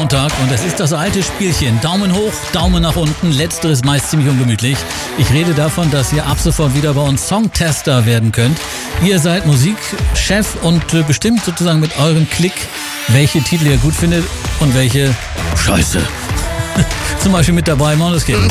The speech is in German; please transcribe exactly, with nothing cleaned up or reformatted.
Sonntag und es ist das alte Spielchen. Daumen hoch, Daumen nach unten, letzteres meist ziemlich ungemütlich. Ich rede davon, dass ihr ab sofort wieder bei uns Songtester werden könnt. Ihr seid Musikchef und bestimmt sozusagen mit eurem Klick, welche Titel ihr gut findet und welche Scheiße. Zum Beispiel mit dabei Måneskin.